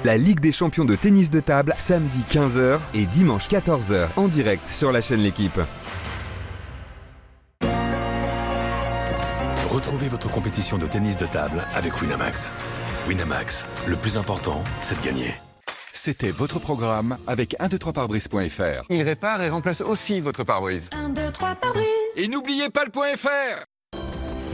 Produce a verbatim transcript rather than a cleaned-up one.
La Ligue des champions de tennis de table, samedi quinze heures et dimanche quatorze heures, en direct sur la chaîne L'Équipe. Retrouvez votre compétition de tennis de table avec Winamax. Winamax, le plus important, c'est de gagner. C'était votre programme avec un deux trois pare-brise point F R. Il répare et remplace aussi votre pare-brise. un deux trois pare-brise. Et n'oubliez pas le point F R.